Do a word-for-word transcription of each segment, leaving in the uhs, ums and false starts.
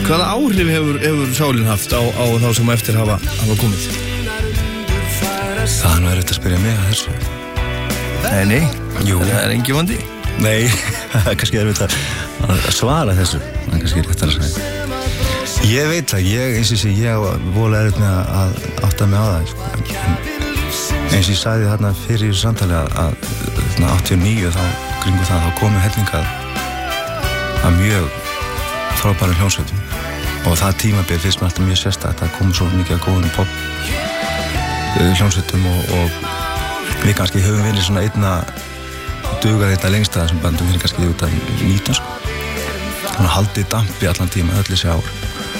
Hvaða áhrif hefur, hefur sálin haft á, á þá sem eftir hafa, hafa komið? Það er nú erfitt að spyrja mig að þessu. Nei, nei, Jú. það er engi vandi. Nei, það er kannski erfitt að, að svara þessu. Það er kannski rétt að segja. Ég veit það, ég, eins og sé, ég var voðalega erfitt með að átta mig á það, sko. En eins og ég sagði þarna fyrir þessu samtali að, að áttatíu og níu þá, kringu það, þá komu hellingar að mjög frábærum hljómsveitum. Og það tímabil finnst mér alltaf mjög sérstakt. Það komu svo mikið að góðum pop hljómsveitum og, og við kannski höfum verið svona einna dugað þetta lengsta þessum bandum fyrir kannski út af nítján, sko. Þannig að haldið dampi allan tíma, öll þessi ár.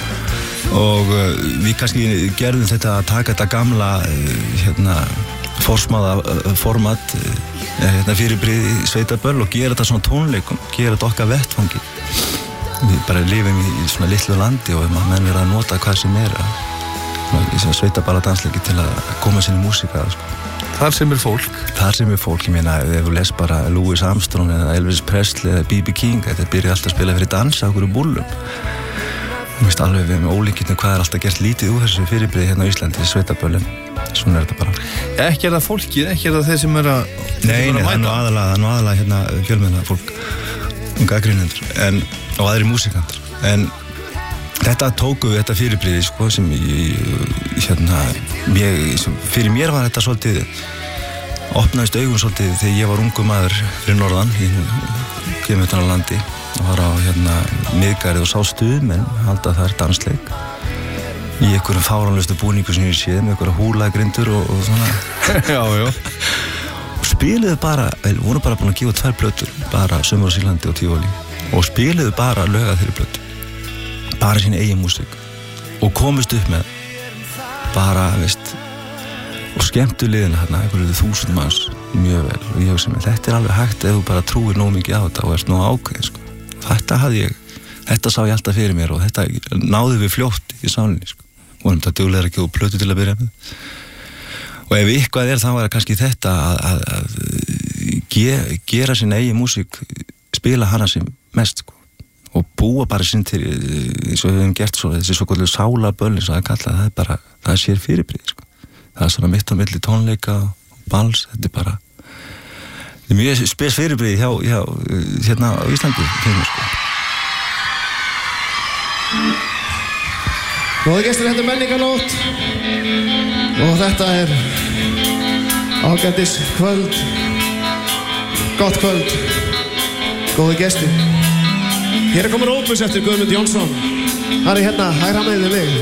Og uh, við kannski gerðum þetta að taka þetta gamla uh, hérna, forsmáða uh, format uh, hérna, fyrirbrigði sveitaböll og gera þetta svona tónleikum, gera þetta okkar vettfangi. Við bara lifum í, í svona litlu landi og menn verða að nota hvað sem er að sveitaballa dansleiki til að koma sinni músíka, sko. Þar sem er fólk. Þar sem er fólk, ég meina, ef þú les bara Louis Armstrong eða Elvis Presley eða B B King, þetta byrja alltaf að spila fyrir dansa okkur úr búllum. Þú veist alveg við með ólíkindum hvað er alltaf gert lítið úr þessu fyrirbrigði hérna á Íslandi, sveitaböllin. Svona er þetta bara. Ja, ekki er það fólkið, ekki er það þeir sem er að Nei, nei, það er nú aðalega, það er nú aðalega hérna fjölmiðla fólk, gagnrýnendur, en og aðri músikantar. En þetta tóku við þetta fyrirbrigði, sko, sem ég, hérna, ég, fyrir mér var þetta svolítið, opnaðist augun svolítið þegar ég var ungur maður fyrir norðan, ég kemur utan á landi og var á, hérna, miðgarið og sá stuðmenn halda þar dansleik í einhverjum fáránlegustu búningu sem ég séð með einhverja húlagrindur og, og svona. Já, já. Og spiluðu bara, voru bara búin að gefa tvær plötur, bara Sumar á Sýrlandi og Tívolí, og spiluðu bara lög af þeirri plötu. Bara sín eigin músík og komist upp með bara, veist, og skemmtu liðina hérna, einhverju þúsund manns mjög vel og ég hugsa mér, þetta er alveg hægt ef þú bara trúir nóg mikið á þetta og ert nóg ákveðin, sko. Þetta hafði ég, þetta sá ég alltaf fyrir mér og þetta náði við fljótt í sálinni, sko. Vorum þetta duglegar að gefa plötu til að byrja með. Og ef eitthvað er þá var það kannski þetta að, að, að ge, gera sín eigin músík, spila hana sem mest, sko. Og búa bara sinn til, eins og við hefum gert svo, þessi svo kvöldu sálaböll, eins og það er kallað, það er bara, það er sér fyrirbrigði, sko. Það er svona mitt á milli tónleika og bals, þetta er bara, þetta er mjög spes fyrirbrigði hjá, hjá, hérna á Íslandi, hérna, sko. Góði gestir, þetta er menningarnótt og þetta er ágætis kvöld, gott kvöld, góði gestir. Hér er komin Opus eftir Guðmund Jónsson. Hann er hérna, hægra með við mig.